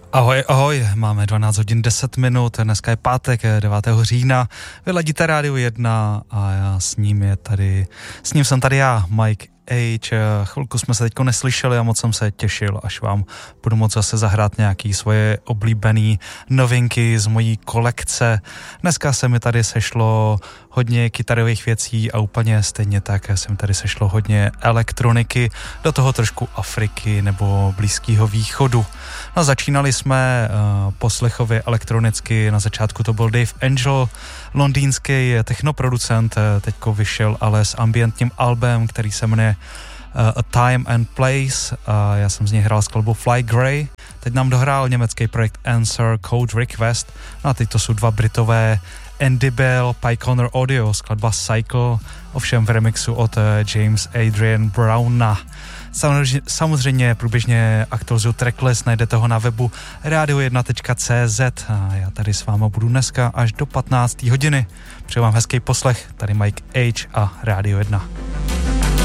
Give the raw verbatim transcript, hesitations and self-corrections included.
Ahoj, ahoj, máme dvanáct hodin deset minut, dneska je pátek devátého října, vy ladíte Rádio jedna a já s ním je tady, s ním jsem tady já, Mike H. Chvilku jsme se teďko neslyšeli a moc jsem se těšil, až vám budu moct zase zahrát nějaký svoje oblíbený novinky z mojí kolekce. Dneska se mi tady sešlo hodně kytarových věcí a úplně stejně tak se mi tady sešlo hodně elektroniky, do toho trošku Afriky nebo Blízkého východu. No, začínali jsme uh, poslechově elektronicky, na začátku to byl Dave Angel, londýnský technoproducent, teďko vyšel ale s ambientním albem, který se jmenuje uh, A Time and Place, a já jsem z něj hrál skladbu Fly Grey. Teď nám dohrál německý projekt Answer Code Request, no a teď to jsou dva Britové, Andy Bell, Pyconor Audio, skladba Cycle, ovšem v remixu od uh, James Adrian Browna. Samozřejmě, samozřejmě průběžně aktualizuju tracklist, najdete ho na webu radio jedna tečka cé zet a já tady s váma budu dneska až do patnácté hodiny. Přeju vám hezký poslech, tady Mike H a Radio jedna.